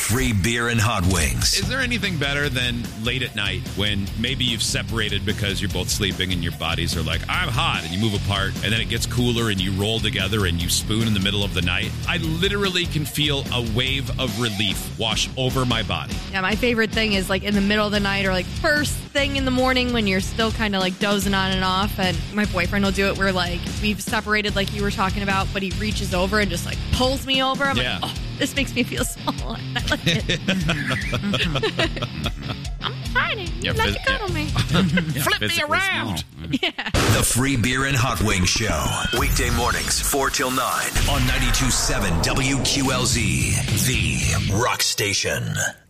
free beer and hot wings. Is there anything better than late at night when maybe you've separated because you're both sleeping and your bodies are like, I'm hot, and you move apart, and then it gets cooler and you roll together and you spoon in the middle of the night? I literally can feel a wave of relief wash over my body. Yeah, my favorite thing is like in the middle of the night or like first thing in the morning when you're still kind of like dozing on and off. And my boyfriend will do it where like we've separated like you were talking about, but he reaches over and just like pulls me over. I'm like, oh, this makes me feel small. I like it. I'm tiny. You like to cuddle me. Flip me around. Yeah. The Free Beer and Hot Wings Show. Weekday mornings, 4 till 9 on 92.7 WQLZ, the rock station.